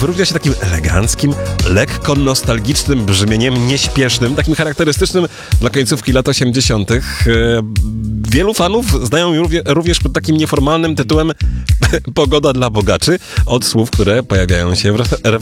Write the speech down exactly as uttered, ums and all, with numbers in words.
wyróżnia się takim eleganckim, lekko nostalgicznym brzmieniem, nieśpiesznym, takim charakterystycznym dla końcówki lat osiemdziesiątych. Wielu fanów znają ją również pod takim nieformalnym tytułem Pogoda dla bogaczy, od słów, które pojawiają się w